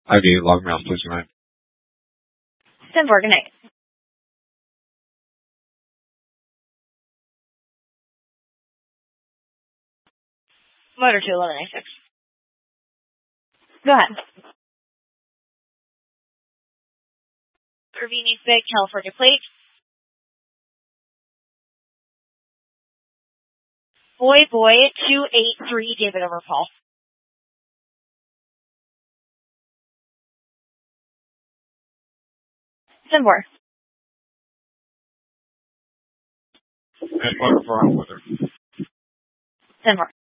ID, log me off, please, tonight. 10-4, good night. Motor 21186. Go ahead. Irvine East California plate. Boy 283 David over Paul. Sembor. And what for on with her? Sembor.